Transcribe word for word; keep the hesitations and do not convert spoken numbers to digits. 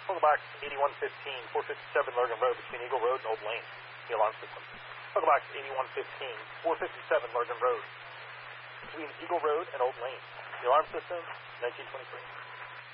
Welcome box eighty-one fifteen, four fifty-seven Largan Road between Eagle Road and Old Lane. The alarm system. Welcome box eighty-one fifteen, four fifty-seven Largan Road between Eagle Road and Old Lane. The alarm system, nineteen twenty-three.